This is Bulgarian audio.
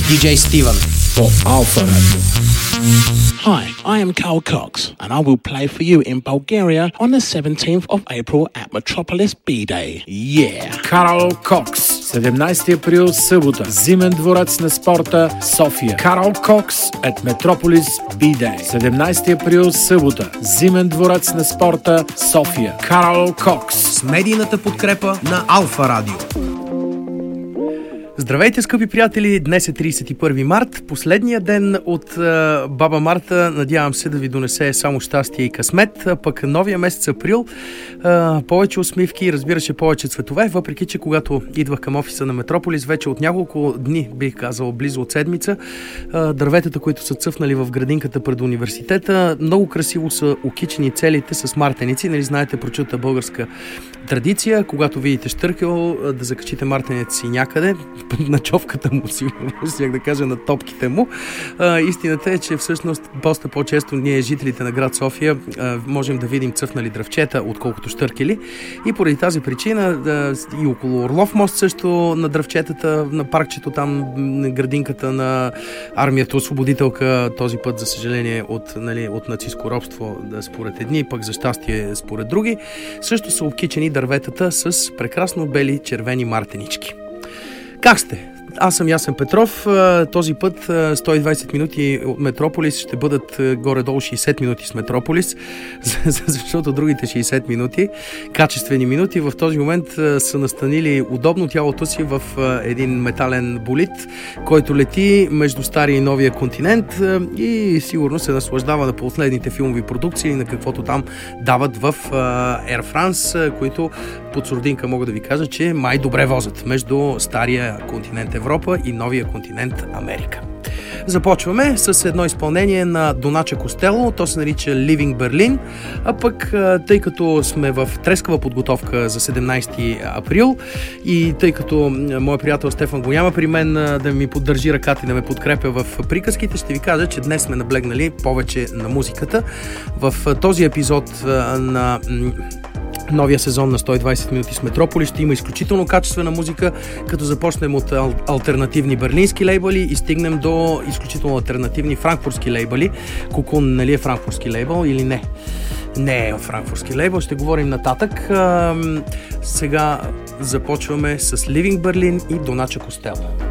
DJ Steven for Alpha Radio. Hi, I am Carl Cox, and I will play for you in Bulgaria on the 17th of April at Metropolis B-Day. Yeah! Карл Кокс, 17 април, събота, Зимен дворец на спорта, София. Карл Кокс at Metropolis B-Day. 17 април, събота, Зимен дворец на спорта, София. Карл Кокс. с медийната подкрепа на Алфа Радио. Здравейте, скъпи приятели! Днес е 31 март, последния ден от Баба Марта. Надявам се да ви донесе само щастие и късмет. Пък новия месец април, повече усмивки, разбира се, повече цветове, въпреки че когато идвах към офиса на Метрополис, вече от няколко дни, бих казал близо от седмица, дърветата, които са цъфнали в градинката пред университета, много красиво са окичени целите с мартеници. Нали знаете прочута българска традиция, когато видите щъркел, да закачите мартенец си някъде, на човката му, сигурно, щях да кажа на топките му. Истината е, че всъщност доста по-често ние, жителите на град София, можем да видим цъфнали дръвчета, отколкото щъркели. И поради тази причина и около Орлов мост също на дръвчетата, на паркчето там, на градинката на армията освободителка, този път, за съжаление, от нацистско робство, според едни, пък за щастие според други, също са обкичени дърветата с прекрасно бели червени мартенички. Как сте? Аз съм Ясен Петров. Този път 120 минути от Метрополис ще бъдат горе-долу 60 минути с Метрополис, защото другите 60 минути, качествени минути, в този момент са настанили удобно тялото си в един метален болид, който лети между стария и новия континент и сигурно се наслаждава на последните филмови продукции, на каквото там дават в Air France, които под сурдинка мога да ви кажа, че май добре возят между стария континент Европа и новия континент Америка. Започваме с едно изпълнение на Донача Костело, то се нарича Living Berlin, а пък тъй като сме в трескава подготовка за 17 април и тъй като моят приятел Стефан го няма при мен да ми поддържи ръката и да ме подкрепя в приказките, ще ви кажа, че днес сме наблегнали повече на музиката. В този епизод на новия сезон на 120 минути с Метрополис ще има изключително качествена музика, като започнем от алтернативни берлински лейбъли и стигнем до изключително алтернативни франкфуртски лейбъли. Кокун, нали е франкфуртски лейбъл или не? Не е франкфуртски лейбъл, ще говорим нататък. Сега започваме с Living Berlin и Донача Костело.